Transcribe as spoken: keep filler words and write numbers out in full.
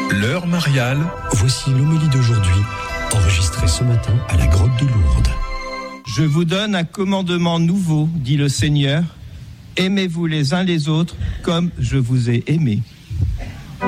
L'heure mariale. Voici l'homélie d'aujourd'hui, enregistrée ce matin à la grotte de Lourdes. Je vous donne un commandement nouveau, dit le Seigneur. Aimez-vous les uns les autres comme je vous ai aimés.